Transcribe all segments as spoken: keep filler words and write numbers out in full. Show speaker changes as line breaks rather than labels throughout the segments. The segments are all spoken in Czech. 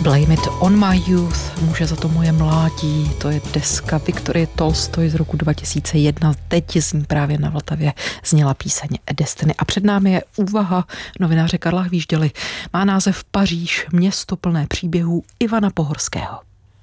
Blame it on my youth, může za to moje mládí, to je deska Viktorie Tolstoj z roku dva tisíce jedna, teď zní právě na Vltavě zněla píseň Destiny. A před námi je úvaha novináře Karla Hvížděly. Má název Paříž, město plné příběhů Ivana Pohorského.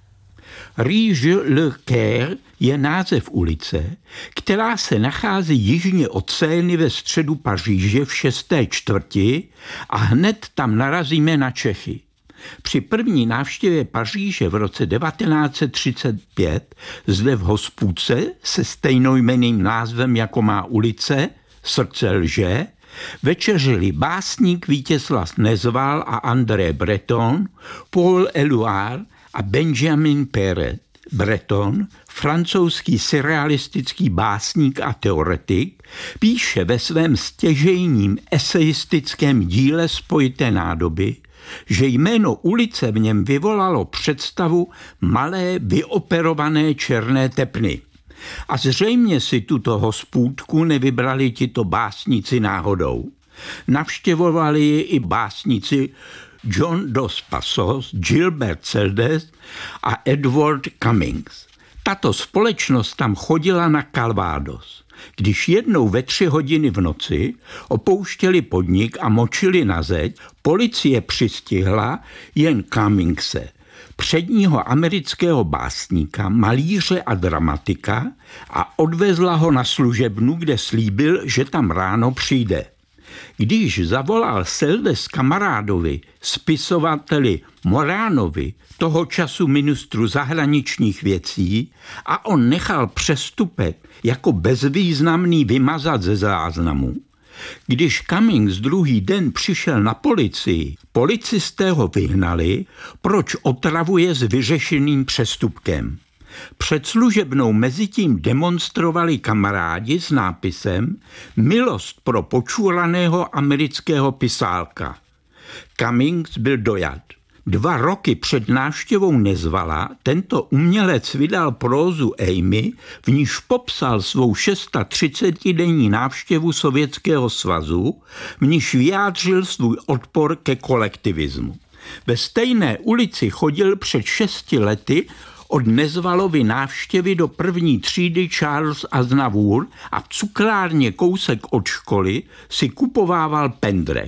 Rue Le Caire je název ulice, která se nachází jižně od Seiny ve středu Paříže v šesté čtvrti a hned tam narazíme na Čechy. Při první návštěvě Paříže v roce devatenáct set třicet pět zde v hospůdce se stejnojmenným názvem jako má ulice, Srdce lže, večeřili básník Vítězslav Nezval a André Breton, Paul Éluard a Benjamin Perret. Breton, francouzský surrealistický básník a teoretik, píše ve svém stěžejním esejistickém díle Spojité nádoby, že jméno ulice v něm vyvolalo představu malé vyoperované černé tepny. A zřejmě si tuto hospůdku nevybrali tito básníci náhodou. Navštěvovali ji i básníci John dos Passos, Gilbert Celdes a Edward Cummings. Tato společnost tam chodila na Calvados. Když jednou ve tři hodiny v noci opouštěli podnik a močili na zeď, policie přistihla jen Cummingse, předního amerického básníka, malíře a dramatika, a odvezla ho na služebnu, kde slíbil, že tam ráno přijde. Když zavolal Celdes kamarádovi, spisovateli Moránovi, toho času ministru zahraničních věcí, a on nechal přestupek jako bezvýznamný vymazat ze záznamu, když Cummings druhý den přišel na policii, policisté ho vyhnali, proč otravuje s vyřešeným přestupkem. Před služebnou mezitím demonstrovali kamarádi s nápisem Milost pro počuraného amerického pisálka. Cummings byl dojat. Dva roky před návštěvou Nezvala tento umělec vydal prózu Amy, v níž popsal svou třicetišestidenní návštěvu Sovětského svazu, v níž vyjádřil svůj odpor ke kolektivismu. Ve stejné ulici chodil před šesti lety od Nezvalovy návštěvy do první třídy Charles Aznavour a v cukrárně kousek od školy si kupovával pendrek.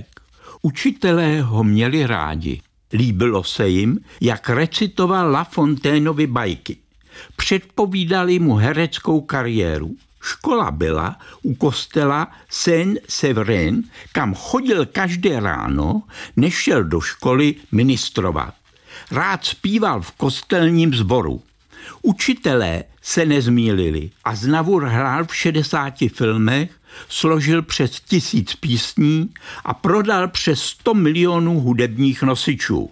Učitelé ho měli rádi. Líbilo se jim, jak recitoval La Fontaineovy bajky. Předpovídali mu hereckou kariéru. Škola byla u kostela Saint-Séverin, kam chodil každé ráno, než šel do školy ministrovat. Rád zpíval v kostelním sboru. Učitelé se nezmýlili. Aznavour hrál v šedesáti filmech, složil přes tisíc písní a prodal přes sto milionů hudebních nosičů.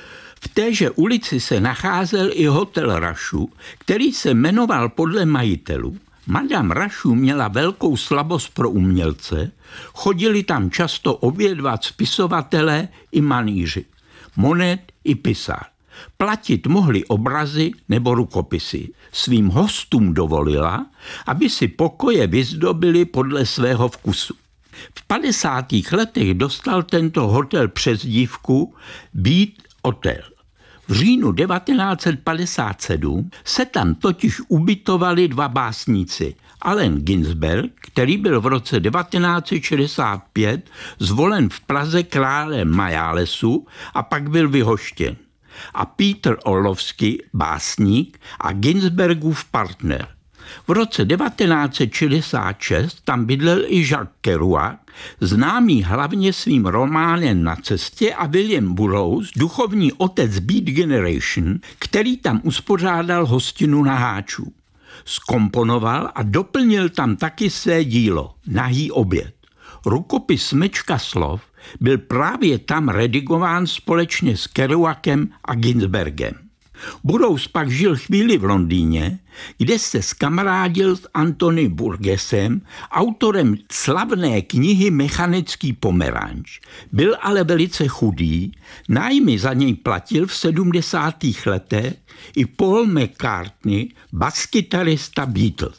V téže ulici se nacházel i hotel Rašu, který se jmenoval podle majitelů. Madame Rašu měla velkou slabost pro umělce, chodili tam často obědvat spisovatelé i malíři, Monet i Pissarr. Platit mohli obrazy nebo rukopisy. Svým hostům dovolila, aby si pokoje vyzdobili podle svého vkusu. V padesátých letech dostal tento hotel přezdívku Beat Hotel. V říjnu devatenáct set padesát sedm se tam totiž ubytovali dva básníci. Allen Ginsberg, který byl v roce devatenáct set šedesát pět zvolen v Praze králem Majálesu a pak byl vyhoštěn, a Peter Orlovsky, básník a Ginsbergův partner. V roce devatenáct set šedesát šest tam bydlel i Jacques Kerouac, známý hlavně svým románem Na cestě, a William Burroughs, duchovní otec Beat Generation, který tam uspořádal hostinu na Háčů. Zkomponoval a doplnil tam taky své dílo Nahý oběd. Rukopis Smečka slov byl právě tam redigován společně s Kerouacem a Ginsbergem. Burroughs pak žil chvíli v Londýně, kde se skamarádil s Anthony Burgessem, autorem slavné knihy Mechanický pomeranč. Byl ale velice chudý, nájmy za něj platil v sedmdesátých letech i Paul McCartney, baskytarista Beatles.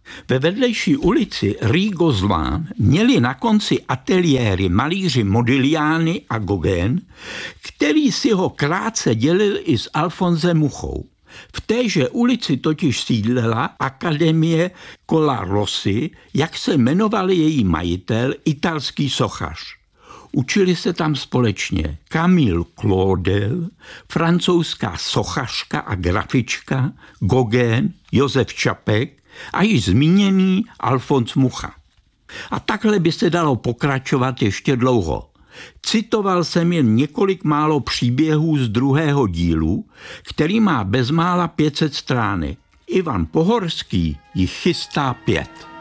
Ve vedlejší ulici Rue Gozlin měli na konci ateliéry malíři Modigliani a Gauguin, který si ho krátce dělil i s Alfonsem Muchou. V téže ulici totiž sídlela Akademie Colarossi, jak se jmenoval její majitel, italský sochař. Učili se tam společně Camille Claudel, francouzská sochařka a grafička, Gauguin, Josef Čapek a již zmíněný Alfons Mucha. A takhle by se dalo pokračovat ještě dlouho. Citoval jsem jen několik málo příběhů z druhého dílu, který má bezmála pět set stránek. Ivan Pohorský jich chystá pět.